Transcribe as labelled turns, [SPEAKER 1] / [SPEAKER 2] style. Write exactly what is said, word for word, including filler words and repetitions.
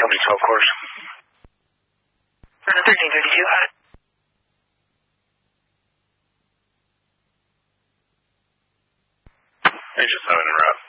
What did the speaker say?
[SPEAKER 1] Company twelve course.
[SPEAKER 2] thirteen thirty-two, got it.
[SPEAKER 1] Anxious seven en route.